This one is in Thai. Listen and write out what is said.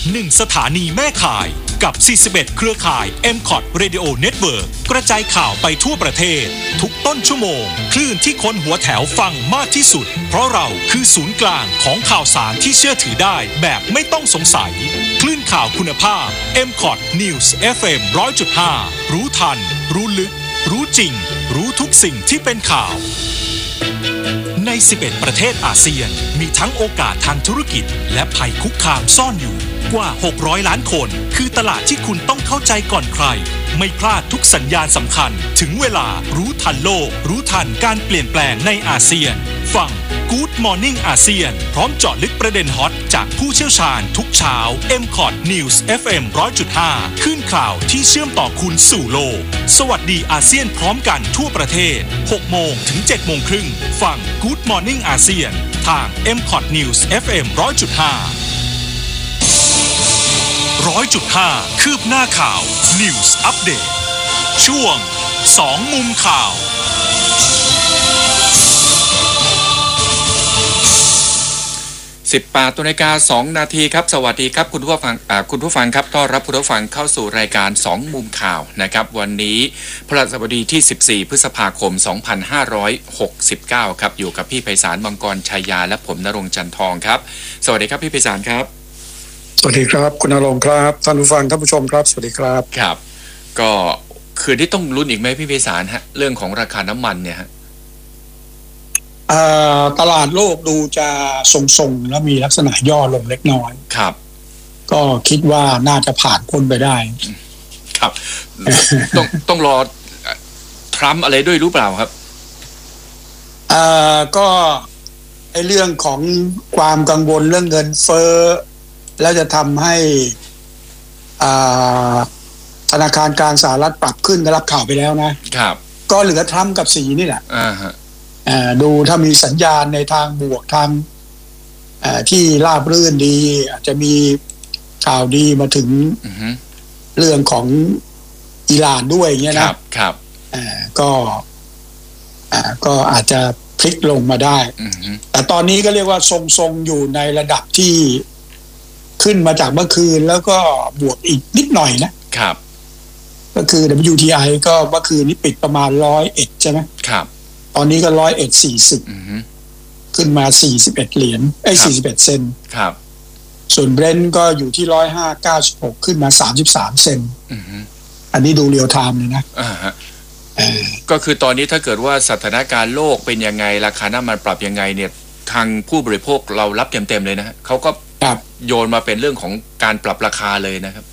1 สถานีแม่ข่ายกับ 41 เครือข่าย MCOT Radio Network กระจายข่าวไปทั่วประเทศทุกต้นชั่วโมงคลื่นที่คนหัวแถวฟังมากที่สุดเพราะเราคือศูนย์กลางของข่าวสารที่เชื่อถือได้แบบไม่ต้องสงสัยคลื่นข่าวคุณภาพ MCOT News FM 100.5 รู้ทันรู้ลึกรู้จริงรู้ทุกสิ่งที่เป็นข่าวใน 11 ประเทศอาเซียนมีทั้งโอกาสทางธุรกิจและภัยคุกคามซ่อนอยู่กว่า600ล้านคนคือตลาดที่คุณต้องเข้าใจก่อนใครไม่พลาดทุกสัญญาณสำคัญถึงเวลารู้ทันโลกรู้ทันการเปลี่ยนแปลงในอาเซียนฟัง Good Morning อาเซียนพร้อมเจาะลึกประเด็นฮอตจากผู้เชี่ยวชาญทุกเช้า MCOT News FM 100.5 ขึ้นข่าวที่เชื่อมต่อคุณสู่โลกสวัสดีอาเซียนพร้อมกันทั่วประเทศ6โมงถึง7โมงครึ่งฟัง Good Morning อาเซียนทาง MCOT News FM 100.5 100.5 คืบหน้าข่าว News Update ช่วง2มุมข่าว 18 นาฬิกา 2 นาทีครับสวัสดีครับคุณผู้ฟังครับต้อนรับคุณผู้ฟังเข้าสู่รายการ2มุมข่าวนะครับวันนี้พฤหัสบดีที่14พฤษภาคม2569ครับอยู่กับพี่ไพศาลมังกรชัยยาและผมณรงค์จันทองครับสวัสดีครับพี่ไพศาลครับสวัสดีครับคุณณรงค์ครับท่านผู้ฟังท่านผู้ชมครับสวัสดีครับครับก็คืนที่ต้องลุ้นอีกไหมพี่ไพศาลฮะเรื่องของราคาน้ำมันเนี่ยฮะตลาดโลกดูจะทรงๆแล้วมีลักษณะย่อลงเล็กน้อยครับก็คิดว่าน่าจะผ่านพ้นไปได้ครับ ต้องรอทรัมป์อะไรด้วยรู้เปล่าครับก็ไอ้เรื่องของความกังวลเรื่องเงินเฟ้อแล้วจะทำให้ธนาคารกลางสหรัฐปรับขึ้นได้รับข่าวไปแล้วนะครับก็เหลือทรัมป์กับสีนี่แหละดูถ้ามีสัญญาณในทางบวกทางที่ราบรื่นดีอาจจะมีข่าวดีมาถึงเรื่องของอิหร่านด้วยอย่างเงี้ยนะครับก็อาจจะพลิกลงมาได้แต่ตอนนี้ก็เรียกว่าทรงๆอยู่ในระดับที่ขึ้นมาจากเมื่อคืนแล้วก็บวกอีกนิดหน่อยนะครับก็คือ WTI ก็เมื่อคืนนี้ปิดประมาณ101ใช่ไหมครับตอนนี้ก็101.40ขึ้นมา41เหรียญ41เซนต์ครับส่วนเบรนท์ก็อยู่ที่105.96ขึ้นมา33เซนต์อันนี้ดูเรียลไทม์เลยนะก็คือตอนนี้ถ้าเกิดว่าสถานการณ์โลกเป็นยังไงราคาน้ำมันปรับยังไงเนี่ยทางผู้บริโภคเรารับเต็มๆเลยนะเขาก็โยนมาเป็นเรื่องของการปรับราคาเลยนะครับ